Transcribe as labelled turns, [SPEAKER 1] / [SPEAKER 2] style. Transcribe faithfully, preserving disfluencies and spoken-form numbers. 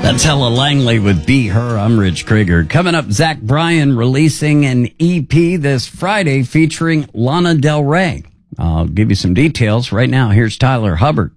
[SPEAKER 1] That's Ella Langley with Be Her. I'm Rich Krieger. Coming up, Zach Bryan releasing an E P this Friday featuring Lana Del Rey. I'll give you some details right now. Here's Tyler Hubbard.